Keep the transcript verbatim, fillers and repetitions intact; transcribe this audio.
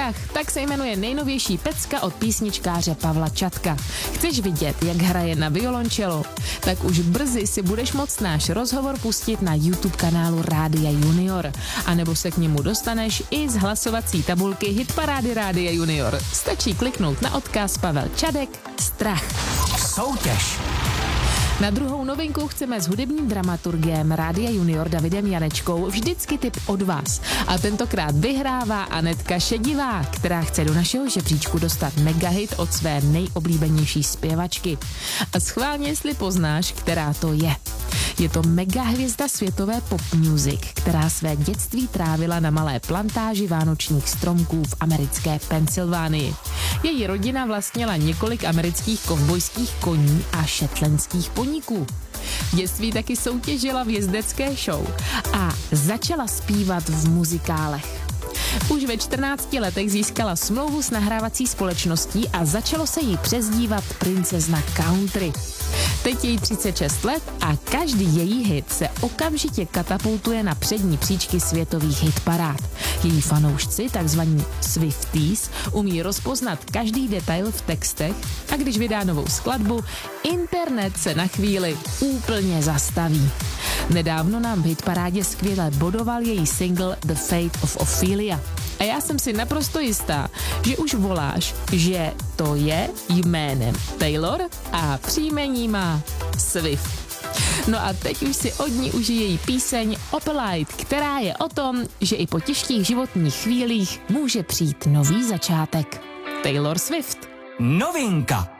Strach, tak se jmenuje nejnovější pecka od písničkáře Pavla Čatka. Chceš vidět, jak hraje na violončelo? Tak už brzy si budeš moct náš rozhovor pustit na YouTube kanálu Rádia Junior. A nebo se k němu dostaneš i z hlasovací tabulky Hitparády Rádia Junior. Stačí kliknout na odkaz Pavel Čadek Strach. Soutěž. Na druhou novinku chceme s hudebním dramaturgem Rádia Junior Davidem Janečkou vždycky tip od vás. A tentokrát vyhrává Anetka Šedivá, která chce do našeho žebříčku dostat megahit od své nejoblíbenější zpěvačky. A schválně, jestli poznáš, která to je. Je to megahvězda světové pop music, která své dětství trávila na malé plantáži vánočních stromků v americké Pensylvánii. Její rodina vlastnila několik amerických kovbojských koní a shetlandských poníků. V dětství taky soutěžila v jezdecké show a začala zpívat v muzikálech. Už ve čtrnácti letech získala smlouvu s nahrávací společností a začalo se jí přezdívat princezna country. Teď je jí třicet šest let a každý její hit se okamžitě katapultuje na přední příčky světových hitparád. Její fanoušci, takzvaní Swifties, umí rozpoznat každý detail v textech a když vydá novou skladbu, internet se na chvíli úplně zastaví. Nedávno nám v hitparádě skvěle bodoval její single The Fate of Ophelia. A já jsem si naprosto jistá, že už voláš, že to je jménem Taylor a příjmení má Swift. No a teď už si od ní užije její píseň Opelite, která je o tom, že i po těžkých životních chvílích může přijít nový začátek. Taylor Swift. Novinka.